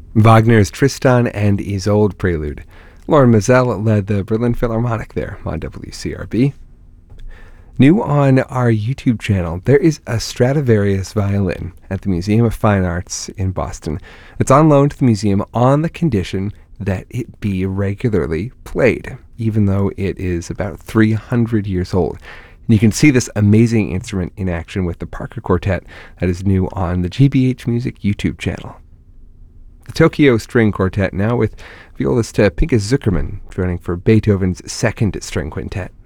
Wagner's Tristan and Isolde Prelude. Lauren Mazel led the Berlin Philharmonic there on WCRB. New on our YouTube channel, there is a Stradivarius violin at the Museum of Fine Arts in Boston. It's on loan to the museum on the condition that it be regularly played, even though it is about 300 years old. And you can see this amazing instrument in action with the Parker Quartet that is new on the GBH Music YouTube channel. The Tokyo String Quartet now with violist Pinka Zuckerman joining for Beethoven's Second String Quintet.